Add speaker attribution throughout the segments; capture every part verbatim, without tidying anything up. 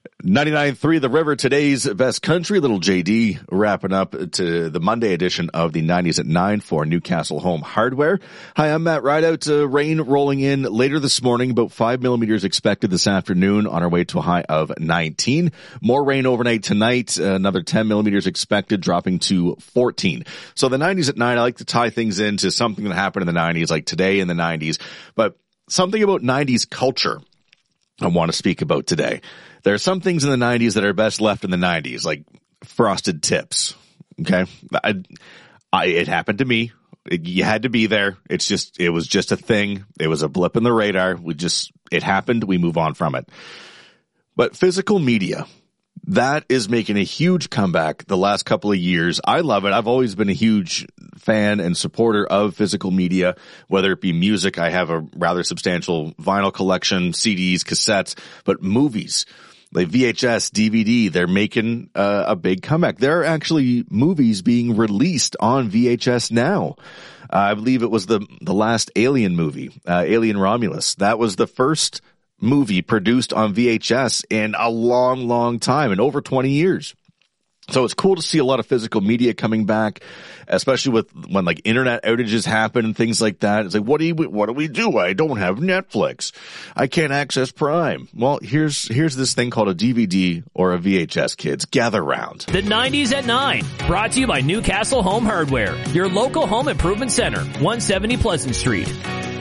Speaker 1: ninety-nine point three The River, today's best country. Little J D wrapping up to the Monday edition of the nineties at nine for Newcastle Home Hardware. Hi, I'm Matt Rideout. Uh, rain rolling in later this morning, about five millimeters expected this afternoon on our way to a high of nineteen. More rain overnight tonight, uh, another ten millimeters expected, dropping to fourteen. So the nineties at nine, I like to tie things into something that happened in the nineties, like today in the nineties, but something about nineties culture I want to speak about today. There are some things in the nineties that are best left in the nineties, like frosted tips. Okay. I, I, it happened to me. It, you had to be there. It's just, it was just a thing. It was a blip in the radar. We just, it happened. We move on from it. But physical media, that is making a huge comeback the last couple of years. I love it. I've always been a huge fan and supporter of physical media, whether it be music. I have a rather substantial vinyl collection, C Ds, cassettes, but movies like V H S, D V D, they're making uh, a big comeback. There are actually movies being released on V H S now. Uh, I believe it was the, the last Alien movie, uh, Alien Romulus. That was the first movie produced on V H S in a long, long time, in over twenty years. So it's cool to see a lot of physical media coming back, especially with when like internet outages happen and things like that. It's like, what do you, what do we do? I don't have Netflix. I can't access Prime. Well, here's, here's this thing called a D V D or a V H S, kids. Gather round.
Speaker 2: The nineties at nine, brought to you by Newcastle Home Hardware, your local home improvement center, one seventy Pleasant Street.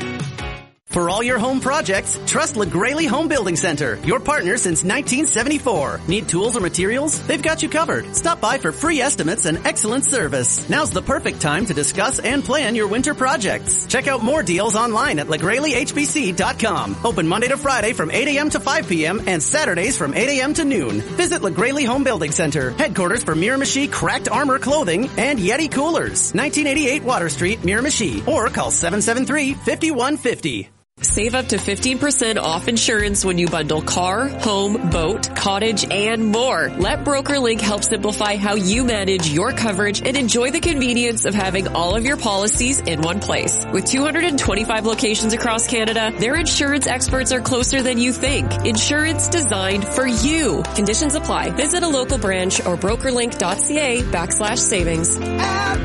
Speaker 3: For all your home projects, trust LaGraley Home Building Center, your partner since nineteen seventy-four. Need tools or materials? They've got you covered. Stop by for free estimates and excellent service. Now's the perfect time to discuss and plan your winter projects. Check out more deals online at LaGraley H B C dot com. Open Monday to Friday from eight a.m. to five p.m. and Saturdays from eight a.m. to noon. Visit LaGraley Home Building Center, headquarters for Miramichi Cracked Armor Clothing and Yeti Coolers, nineteen eighty-eight Water Street, Miramichi, or call seven seven three, five one five zero.
Speaker 4: Save up to fifteen percent off insurance when you bundle car, home, boat, cottage, and more. Let BrokerLink help simplify how you manage your coverage and enjoy the convenience of having all of your policies in one place. With two hundred twenty-five locations across Canada, their insurance experts are closer than you think. Insurance designed for you. Conditions apply. Visit a local branch or brokerlink.ca backslash savings.
Speaker 5: At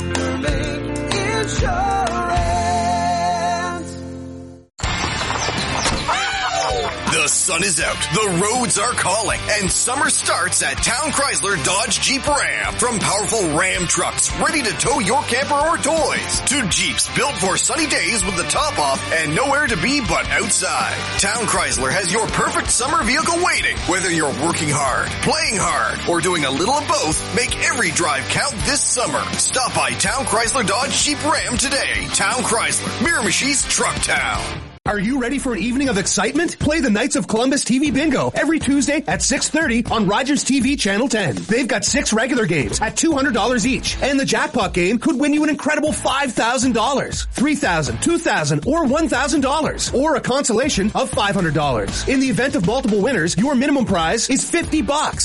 Speaker 5: BrokerLink Insurance.
Speaker 6: The sun is out, the roads are calling, and summer starts at Town Chrysler Dodge Jeep Ram. From powerful Ram trucks ready to tow your camper or toys, to Jeeps built for sunny days with the top off and nowhere to be but outside. Town Chrysler has your perfect summer vehicle waiting. Whether you're working hard, playing hard, or doing a little of both, make every drive count this summer. Stop by Town Chrysler Dodge Jeep Ram today. Town Chrysler, Miramichi's Truck Town.
Speaker 7: Are you ready for an evening of excitement? Play the Knights of Columbus T V Bingo every Tuesday at six thirty on Rogers T V Channel ten. They've got six regular games at two hundred dollars each, and the jackpot game could win you an incredible five thousand dollars, three thousand dollars, two thousand dollars, or one thousand dollars, or a consolation of five hundred dollars. In the event of multiple winners, your minimum prize is fifty bucks.